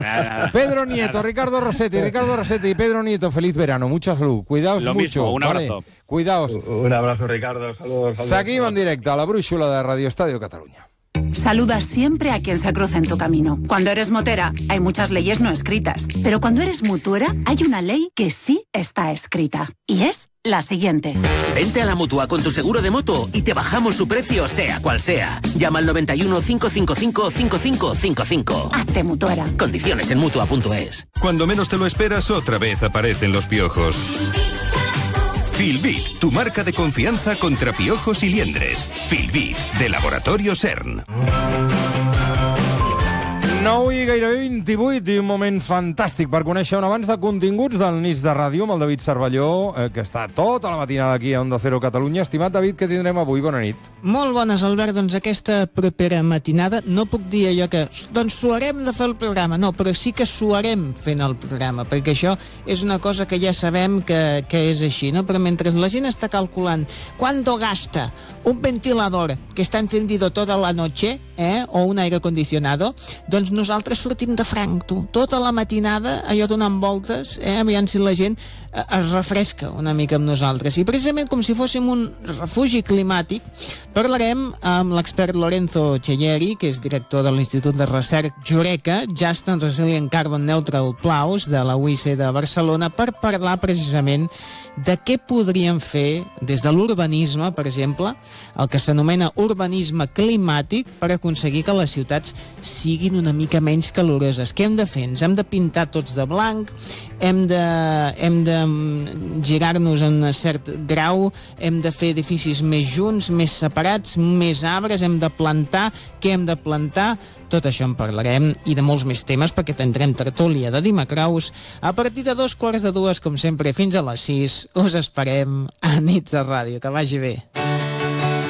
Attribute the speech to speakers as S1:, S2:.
S1: Pedro Nieto, Ricardo Rossetti y Pedro Nieto, feliz verano, mucha salud, cuidaos
S2: Lo
S1: mucho.
S2: mismo, un abrazo.
S1: Vale? Cuidaos.
S3: Un abrazo, Ricardo. Saludos.
S1: Seguim en directe a la brúixola de Radio Estadio Cataluña.
S4: Saludas siempre a quien se cruza en tu camino. Cuando eres motera, hay muchas leyes no escritas. Pero cuando eres mutuera, hay una ley que sí está escrita. Y es la siguiente.
S5: Vente a la Mutua con tu seguro de moto y te bajamos su precio, sea cual sea. Llama al 91 555 5555.
S4: Hazte mutuera.
S5: Condiciones en Mutua.es.
S6: Cuando menos te lo esperas, otra vez aparecen los piojos. Filbit, tu marca de confianza contra piojos y liendres. Filbit, de Laboratorio CERN.
S1: 9 i gairebé 28 i un moment fantàstic per conèixer un abans de continguts del Nits de Ràdio amb el David Cervelló, que està tota la matinada aquí a Onda Cero Catalunya. Estimat David, què tindrem avui? Bona nit.
S7: Molt bones, Albert. Doncs aquesta propera matinada no puc dir allò que doncs suarem de fer el programa, no, però sí que suarem fent el programa, perquè això és una cosa que ja sabem que és així, no? Però mentre la gent està calculant quanto gasta un ventilador que està encendido toda la noche, o un aire acondicionado, doncs nosaltres sortim de franc, tu. Tota la matinada, allò donant voltes, aviam si la gent es refresca una mica amb nosaltres. I precisament com si fóssim un refugi climàtic, parlarem amb l'expert Lorenzo Cheyeri, que és director de l'Institut de Recerca Jureca, Just and Resilient Carbon Neutral Plaus, de la UIC de Barcelona, per parlar precisament de què podríem fer des de l'urbanisme, per exemple, el que s'anomena urbanisme climàtic, per aconseguir que les ciutats siguin una mica menys caloroses. Què hem de fer? Ens hem de pintar tots de blanc, hem de girar-nos en un cert grau, hem de fer edificis més junts, més separats, més arbres, hem de plantar, què hem de plantar? Tot això en parlarem i de molts més temes perquè tindrem tertúlia de dimecraus a partir de 2:15, com sempre, fins a les 6. Us esperem a Nits de Ràdio. Que vagi bé.